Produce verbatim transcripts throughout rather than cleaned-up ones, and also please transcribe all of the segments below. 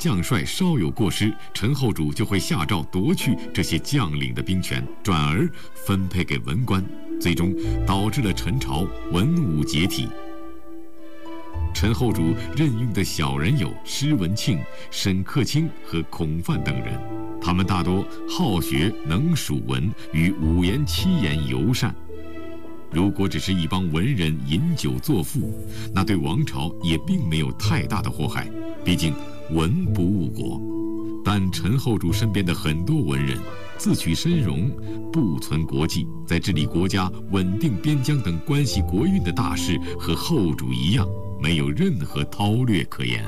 将帅稍有过失，陈后主就会下诏夺去这些将领的兵权，转而分配给文官，最终导致了陈朝文武解体。陈后主任用的小人有施文庆、沈克清和孔范等人，他们大多好学、能属文，与五言七言尤善。如果只是一帮文人饮酒作赋，那对王朝也并没有太大的祸害，毕竟文不误国。但陈后主身边的很多文人自取身荣，不存国纪，在治理国家、稳定边疆等关系国运的大事，和后主一样，没有任何韬略可言。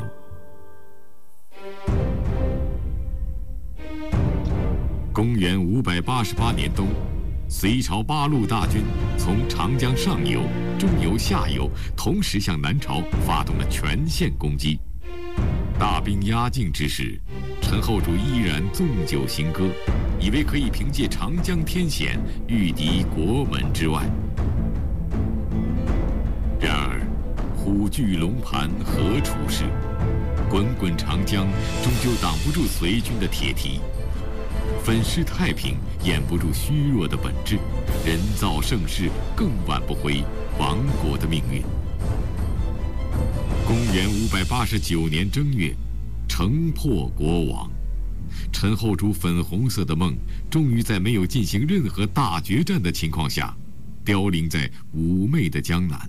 公元五百八十八年冬，隋朝八路大军从长江上游、中游、下游同时向南朝发动了全线攻击。大兵压境之时，陈后主依然纵酒行歌，以为可以凭借长江天险御敌国门之外。然而，虎踞龙盘何处是？滚滚长江终究挡不住隋军的铁蹄。粉饰太平掩不住虚弱的本质，人造盛世更挽不回亡国的命运。公元五百八十九年正月，城破国亡，陈后主粉红色的梦终于在没有进行任何大决战的情况下，凋零在妩媚的江南。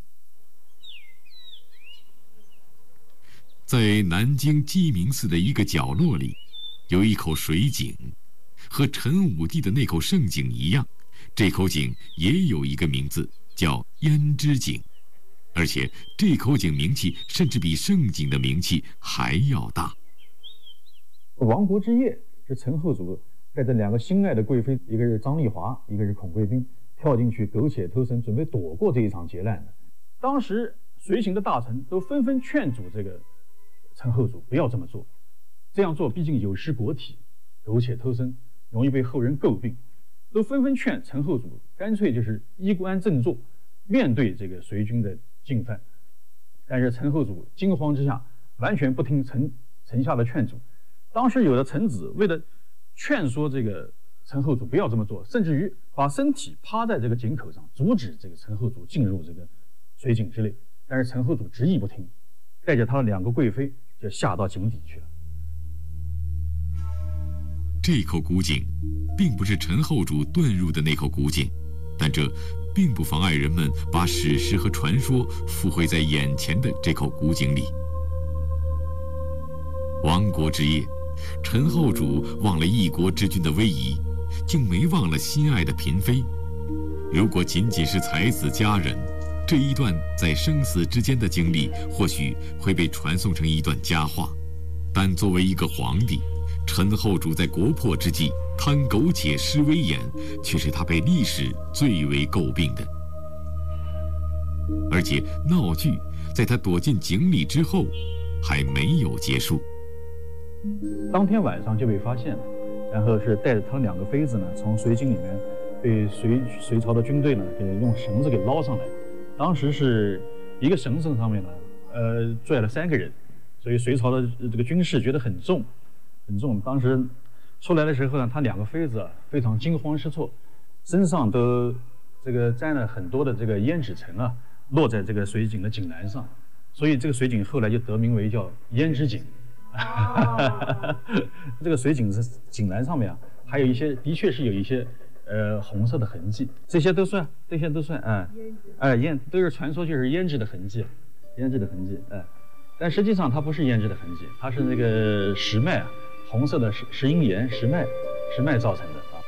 在南京鸡鸣寺的一个角落里，有一口水井，和陈武帝的那口圣井一样，这口井也有一个名字，叫胭脂井。而且这口井名气甚至比圣井的名气还要大。 亡国之夜，是陈后主带着两个心爱的贵妃，一个是张丽华，一个是孔贵宾，跳进去苟且偷生，准备躲过这一场劫难的。当时随行的大臣都纷纷劝阻这个陈后主不要这么做，这样做毕竟有失国体，苟且偷生容易被后人诟病，都纷纷劝陈后主干脆就是衣冠振作，面对这个隋军的进犯。但是陈后主惊慌之下，完全不听臣臣下的劝阻。当时有的臣子为了劝说这个陈后主不要这么做，甚至于把身体趴在这个井口上，阻止这个陈后主进入这个水井之内。但是陈后主执意不听，带着他的两个贵妃就下到井底去了。 这口古井并不是陈后主遁入的那口古井，但这并不妨碍人们把史实和传说附会在眼前的这口古井里。亡国之夜，陈后主忘了一国之君的威仪，竟没忘了心爱的嫔妃。如果仅仅是才子佳人，这一段在生死之间的经历或许会被传颂成一段佳话，但作为一个皇帝，陈后主在国破之际贪苟且失威严，却是他被历史最为诟病的。而且闹剧在他躲进井里之后还没有结束。 当天晚上就被发现了，然后是带着他两个妃子呢，从水井里面被隋隋朝的军队呢给用绳子给捞上来。当时是一个绳绳上面呢，呃，拽了三个人，所以隋朝的这个军士觉得很重，很重。当时出来的时候呢，他两个妃子啊非常惊慌失措，身上都这个沾了很多的这个胭脂尘啊，落在这个水井的井栏上，所以这个水井后来就得名为叫胭脂井。这个水井是井栏上面啊，还有一些的确是有一些呃红色的痕迹，这些都算，这些都算啊，哎胭都是传说就是胭脂的痕迹，胭脂的痕迹，哎，但实际上它不是胭脂的痕迹，它是那个石脉啊，红色的石石英岩石脉石脉造成的啊。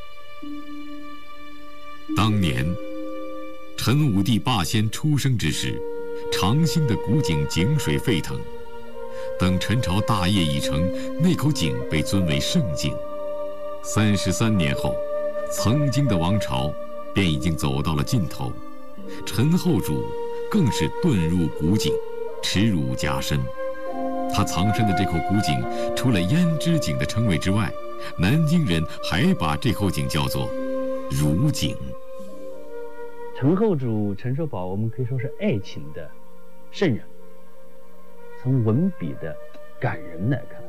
当年陈武帝霸先出生之时，长兴的古井井水沸腾。等陈朝大业已成，那口井被尊为圣井。三十三年后，曾经的王朝便已经走到了尽头，陈后主更是遁入古井，耻辱加深。他藏身的这口古井，除了胭脂井的称谓之外，南京人还把这口井叫做儒井。 陈后主陈寿宝，我们可以说是爱情的圣人。从文笔的感人来看，